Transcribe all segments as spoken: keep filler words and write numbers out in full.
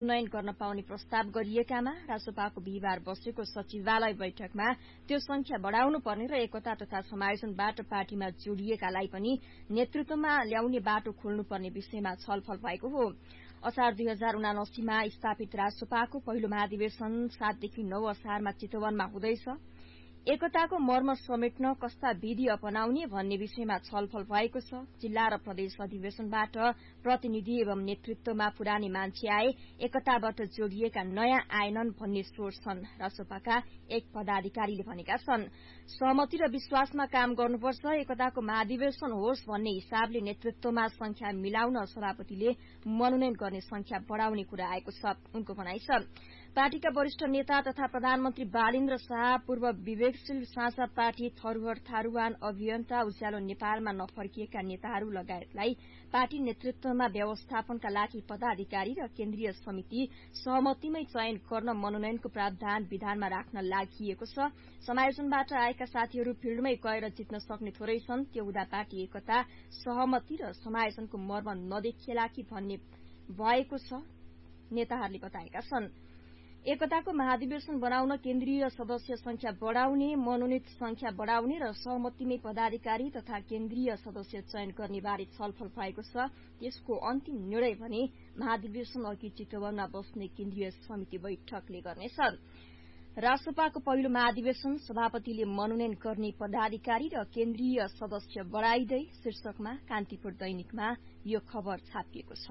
उन्नयन गर्न पाउने प्रस्ताव गरिएकामा रासोपाको बिहिबार बसेको सचिवालय बैठकमा त्यो संख्या बढ़ाउनु पर्ने र एकता तथा समायोजनबाट पार्टीमा जोडिएकालाई पनि नेतृत्वमा ल्याउने बाटो खोल्नुपर्ने विषयमा छलफल भएको हो। असार दुई हजार उनासीमा स्थापित रासोपाको पहिलो महाधिवेशन सातदेखि नौ असारमा चितवनमा हुँदैछ। एकताको मर्म समेट्न कस्ता विधि अपनाउने भन्ने विषयमा छलफल भएको छ। जिल्ला र प्रदेश अधिवेशनबाट प्रतिनिधि एवं नेतृत्वमा पुरानी मान्छे आए, एकताबाट जोडिएका नयाँ आएनन् भन्ने सोच छन् रासोपाका एक पदाधिकारीले भनेका छन्। सहमति र विश्वासमा काम गर्नुपर्छ, एकताको महाधिवेशन होस् भन्ने हिसाबले नेतृत्वमा संख्या मिलाउन सभापतिले मनोनयन गर्ने संख्या बढ़ाउने कुरा आएको छ। उनको भनाइ छ पार्टीका वरिष्ठ नेता तथा प्रधानमन्त्री बालेन्द्र शाह, पूर्व विवेकशील साझा पार्टी थरूहर थारूवान, अभियन्ता उज्यालो नेपालमा नफर्किएका नेताहरू लगायतलाई पार्टी नेतृत्वमा व्यवस्थापनका लागि पदाधिकारी र केन्द्रीय समिति सहमतिमै चयन गर्न मनोनयनको प्रावधान विधानमा राख्न लागि छ। समायोजनबाट आएका साथीहरू फिल्डमै गएर जित्न सक्ने थोरै छन्। त्यो हुँदा पार्टी एकता, सहमति र समायोजनको मर्म नदेखिएला कि भन्ने भएको छ नेताहरूले बताएका छन्। एकताको महाधिवेशन बनाउन केन्द्रीय सदस्य संख्या बढ़ाउने, मनोनित संख्या बढ़ाउने र सहमतिमै पदाधिकारी तथा केन्द्रीय सदस्य चयन गर्ने बारे छलफल भएको छ। त्यसको अन्तिम निर्णय भने महाधिवेशन अघि चितवनमा बस्ने केन्द्रीय समिति बैठकले गर्नेछ। रासोपाको पहिलो महाधिवेशन सभापतिले मनोनयन गर्ने पदाधिकारी र केन्द्रीय सदस्य बढ़ाइदै शीर्षकमा कान्तिपुर दैनिकमा यो खबर छापिएको छ।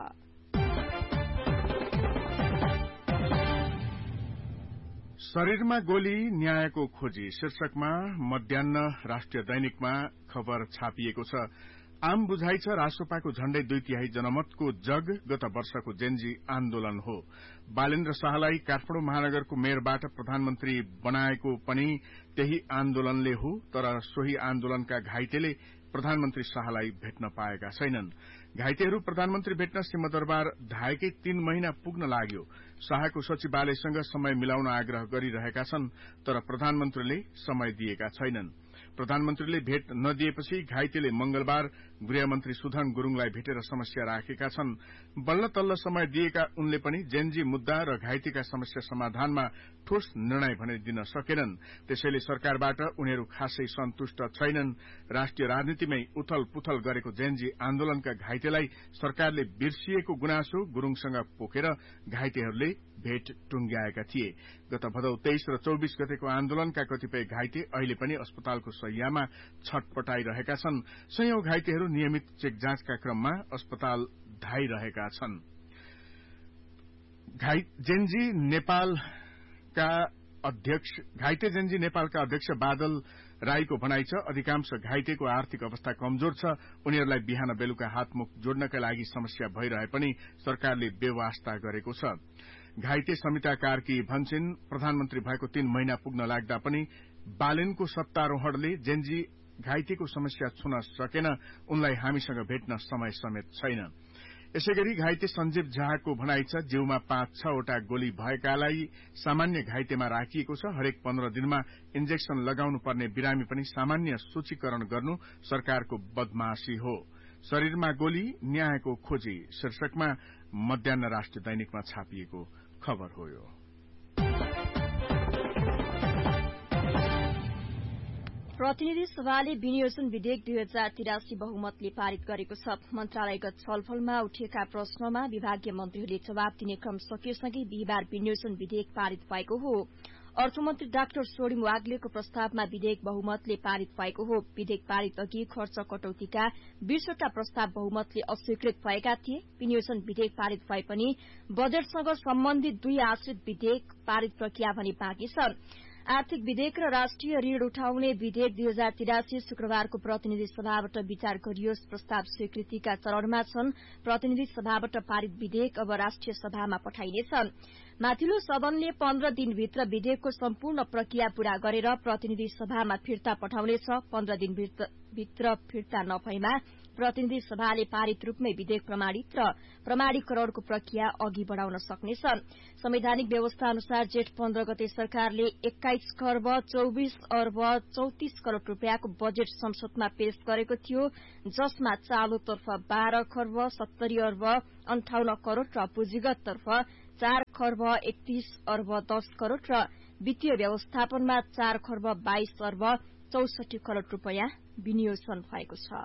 शरीरमा गोली न्यायको खोजी शीर्षकमा मध्याह्न राष्ट्रिय दैनिकमा खबर छापिएको छ। आम बुझाइ छ रासोपाको झण्डै दुई तिहाई जनमतको जग गत वर्षको जेन्जी आन्दोलन हो। बालेन्द्र शाहलाई काठमाडौँ महानगरको मेयरबाट प्रधानमन्त्री बनाएको पनि त्यही आन्दोलनले हो, तर सोही आन्दोलनका घाइतेले प्रधानमन्त्री शाहलाई भेट्न पाएका छैनन्। घाइतेहरू प्रधानमन्त्री भेट्न सिंहदरबार धाएकै तीन महिना पुग्न लाग्यो। शाहको सचिवालयसँग समय मिलाउन आग्रह गरिरहेका छन्, तर प्रधानमन्त्रीले समय दिएका छैनन्। प्रधानमन्त्रीले भेट नदिएपछि घाइतेले मंगलबार गृहमन्त्री सुधन गुरूङलाई भेटेर समस्या राखेका छन्। बल्ल तल्ल समय दिएका उनले पनि जेन्जी मुद्दा र घाइतेका समस्या समाधानमा ठोस निर्णय भने दिन सकेनन्। त्यसैले सरकारबाट उनीहरू खासै सन्तुष्ट छैनन्। राष्ट्रिय राजनीतिमै उथल पुथल गरेको जेन्जी आन्दोलनका घाइतेलाई सरकारले बिर्सिएको गुनासो गुरूङसँग पोखेर घाइतेहरूले भेट टुंग्याएका थिए। गत भदौ तेइस र चौबीस गतेको आन्दोलनका कतिपय घाइते अहिले पनि अस्पतालको शय्यामा छटपटाइरहेका छन्। सयौं घाइतेहरू नियमित चेक जाँचका क्रममा अस्पताल धाइरहेका छन्। जेन्जी नेपालका अध्यक्ष घाइते जेन्जी नेपालका अध्यक्ष बादल राईको भनाइ छ अधिकांश घाइतेको आर्थिक अवस्था कमजोर छ। उनीहरूलाई बिहान बेलुका हातमुख जोड्नका लागि समस्या भइरहे पनि सरकारले बेवास्ता गरेको छ। घाइते समिता कार्की भन्छन् प्रधानमन्त्री भएको तीन महिना पुग्न लाग्दा पनि बालेनको सत्तारोहणले जेन्जी घाइतेको समस्या छुन सकेन। उनलाई हामीसँग भेट्न समय समेत छैन। यसैगरी घाइते सञ्जीव झाको भनाइ छ जिउमा पाँच छवटा गोली भएकालाई सामान्य घाइतेमा राखिएको छ। हरेक पन्ध्र दिनमा इन्जेक्सन लगाउनु पर्ने बिरामी पनि सामान्य सूचीकरण गर्नु सरकारको बदमाशी हो। शरीरमा गोली न्यायको खोजी शीर्षकमा मध्याह्न राष्ट्रिय दैनिकमा छापिएको खबर हो। यो प्रतिनिधि सभाले विनियोजन विधेयक दुई हजार तिरासी बहुमतले पारित गरेको छ। मन्त्रालयगत छलफलमा उठेका प्रश्नमा विभागीय मन्त्रीहरूले जवाब दिने क्रम सकिएसँगै बिहिबार विनियोजन विधेयक पारित भएको हो। अर्थमन्त्री डाक्टर सोडिम वाग्लेको प्रस्तावमा विधेयक बहुमतले पारित भएको हो। विधेयक पारित अघि खर्च कटौतीका बीसवटा प्रस्ताव बहुमतले अस्वीकृत भएका थिए। विनियोजन विधेयक पारित भए पनि बजेटसँग सम्बन्धित दुई आश्रित विधेयक पारित प्रक्रिया भने बाँकी छ। आर्थिक विधेयक र राष्ट्रिय ऋण उठाउने विधेयक दुई हजार तिरासी शुक्रबारको प्रतिनिधि सभाबाट विचार गरियोस् प्रस्ताव स्वीकृतिका चरणमा छन्। प्रतिनिधि सभाबाट पारित विधेयक अब राष्ट्रिय सभामा पठाइनेछ। माथिल्लो सदनले पन्ध्र दिनभित्र विधेयकको सम्पूर्ण प्रक्रिया पूरा गरेर प्रतिनिधि सभामा फिर्ता पठाउनेछ। पन्ध्र दिनभित्र फिर्ता नभएमा प्रतिनिधि सभाले पारित रूपमै विधेयक प्रमाणित र प्रमाणीकरणको प्रक्रिया अघि बढ़ाउन सक्नेछ। संवैधानिक व्यवस्था अनुसार जेठ पन्ध्र गते सरकारले एक्काइस खर्ब चौबिस अर्ब चौतिस करोड़ रूपियाँको बजेट संसदमा पेश गरेको थियो, जसमा चालुतर्फ बाह्र खर्ब सत्तरी अर्ब अन्ठाउन्न करोड़ र पुँजीगततर्फ चार खर्ब एकतीस अर्ब दस करोड़ र वित्तीय व्यवस्थापनमा चार खर्ब बाइस अर्ब चौसठी करोड़ रूपियाँ विनियोजन भएको छ।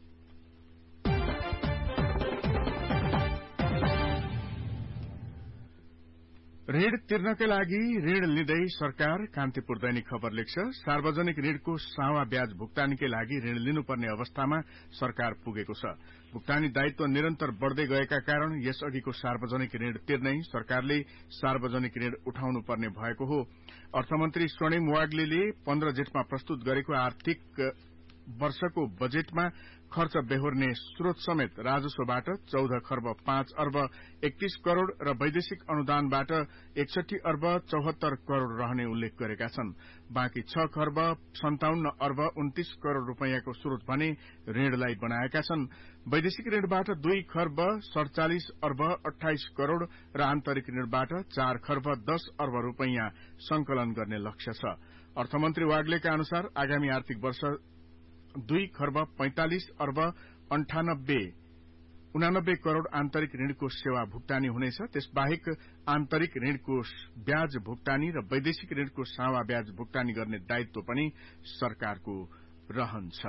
ऋण तिर्नकै लागि ऋण लिँदै सरकार, कान्तिपुर दैनिक खबर लेख्छ। सार्वजनिक ऋणको सावा ब्याज भुक्तानीकै लागि ऋण लिनुपर्ने अवस्थामा सरकार पुगेको छ। भुक्तानी दायित्व निरन्तर बढ़दै गएका कारण यसअघिको सार्वजनिक ऋण तिर्नै सरकारले सार्वजनिक ऋण उठाउनु पर्ने भएको हो। अर्थमन्त्री स्वर्णिम वाग्लेले पन्ध्र जेठमा प्रस्तुत गरेको आर्थिक वर्षको बजेटमा खर्च बेहोर्ने स्रोत समेत राजस्वबाट चौध खर्ब पाँच अर्ब एकतीस करोड़ र वैदेशिक अनुदानबाट एकसठी अर्ब चौहत्तर करोड़ रहने उल्लेख गरेका छन्। बाँकी छ खर्ब सन्ताउन्न अर्ब उन्तीस करोड़ रूपियाँको स्रोत भने ऋणलाई बनाएका छन्। वैदेशिक ऋणबाट दुई खर्ब सड़चालिस अर्ब अठाइस करोड़ र आन्तरिक ऋणबाट चार खर्ब दस अर्ब रूपियाँ संकलन गर्ने लक्ष्य छ। अर्थमन्त्री वाग्लेका अनुसार आगामी आर्थिक वर्ष दुई खर्ब पैंतालिस अर्ब अन्ठानब्बे उनानब्बे करोड़ आन्तरिक ऋणको सेवा भुक्तानी हुनेछ। त्यसबाहेक आन्तरिक ऋणको ब्याज भुक्तानी र वैदेशिक ऋणको सावा ब्याज भुक्तानी गर्ने दायित्व पनि सरकारको रहन्छ।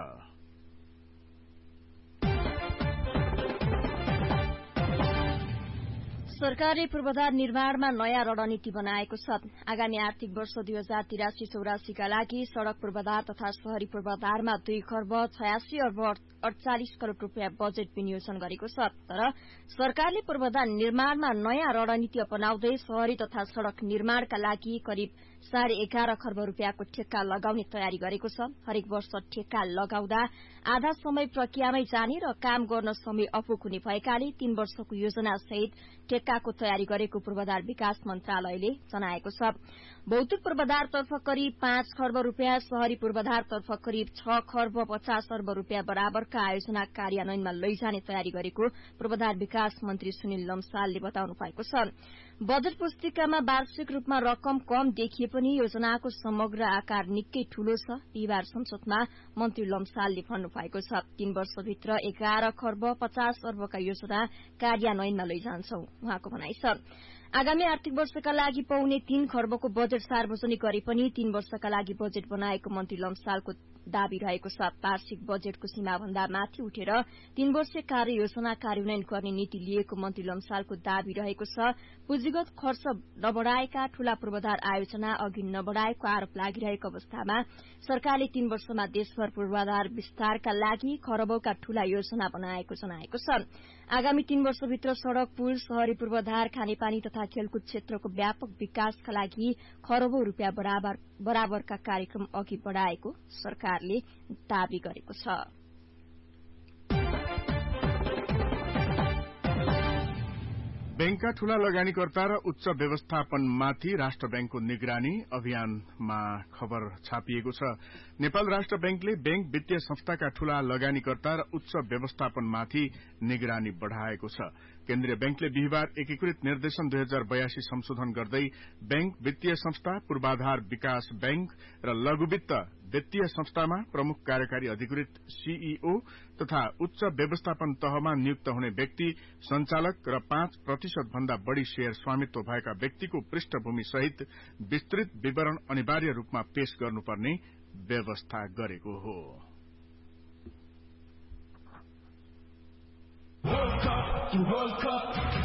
सरकारले पूर्वाधार निर्माणमा नयाँ रणनीति बनाएको छ। आगामी आर्थिक वर्ष दुई हजार तिरासी चौरासीका लागि सड़क पूर्वाधार तथा शहरी पूर्वाधारमा दुई खर्ब छयासी अर्ब अड़चालिस करोड़ रूपियाँ बजेट विनियोजन गरेको छ। तर सरकारले पूर्वाधार निर्माणमा नयाँ रणनीति अपनाउँदै शहरी तथा सड़क निर्माणका लागि करिब साढे एघार खर्ब रूपियाँको ठेक्का लगाउने तयारी गरेको छ। हरेक वर्ष ठेक्का लगाउँदा आधा समय प्रक्रियामै जाने र काम गर्न समय अपुग हुने भएकाले तीन वर्षको योजना सहित ठेक्काको तयारी गरेको पूर्वाधार विकास मन्त्रालयले जनाएको छ। भौतिक पूर्वाधारतर्फ करिब पाँच खर्ब रूपियाँ, शहरी पूर्वाधारतर्फ करिब छ खर्ब पचास अर्ब रूपियाँ बराबरका आयोजना कार्यान्वयनमा लैजाने तयारी गरेको पूर्वाधार विकास मन्त्री सुनिल लम्सालले बताउनु भएको छ। बजेट पुस्तिकामा वार्षिक रूपमा रकम कम देखिए पनि योजनाको समग्र आकार निकै ठूलो छ। बिहिबार संसदमा मन्त्री लम्सालले भन्नुभएको छ, तीन वर्षभित्र एघार खर्ब पचास अर्बका योजना कार्यान्वयनमा लैजान्छौं। उहाँको भनाइ छ, आगामी आर्थिक वर्षका लागि पाउने तीन खर्बको बजेट सार्वजनिक गरे पनि तीन वर्षका लागि बजेट बनाएको मन्त्री लम्सालको दावी रहेको छ। वार्षिक बजेटको सीमाभन्दा माथि उठेर तीन वर्ष कार्य योजना कार्यान्वयन गर्ने नीति लिएको मन्त्री लम्सालको दावी रहेको छ। पुँजीगत खर्च नबढ़ाएका ठूला पूर्वाधार आयोजना अघि नबढ़ाएको आरोप लागिरहेको अवस्थामा सरकारले तीन वर्षमा देशभर पूर्वाधार विस्तारका लागि खरबौंका ठूला योजना बनाएको जनाएको छ। आगामी तीन वर्षभित्र सड़क, पुल, शहरी पूर्वाधार, खानेपानी तथा खेलकुद क्षेत्रको व्यापक विकासका लागि खरबौं रूपियाँ बराबर बराबरका कार्यक्रम अघि बढ़ाएको सरकारले दावी गरेको छ। बैंकका ठूला लगानीकर्ता र उच्च व्यवस्थापनमाथि राष्ट्र बैंकको निगरानी अभियानमा खबर छापिएको छ। नेपाल राष्ट्र बैंकले बैंक वित्तीय संस्थाका ठूला लगानीकर्ता र उच्च व्यवस्थापनमाथि निगरानी बढ़ाएको छ। केन्द्रीय बैंकले बिहिबार एकीकृत निर्देशन दुई हजार बयासी संशोधन गर्दै बैंक वित्तीय संस्था, पूर्वाधार विकास बैंक र लघुवित्त वित्तीय संस्थामा प्रमुख कार्यकारी अधिकृत सीईओ तथा उच्च व्यवस्थापन तहमा नियुक्त हुने व्यक्ति, संचालक र पाँच प्रतिशत भन्दा बढ़ी शेयर स्वामित्व भएका व्यक्तिको पृष्ठभूमि सहित विस्तृत विवरण अनिवार्य रूपमा पेश गर्नुपर्ने व्यवस्था गरेको हो। World Cup, World Cup.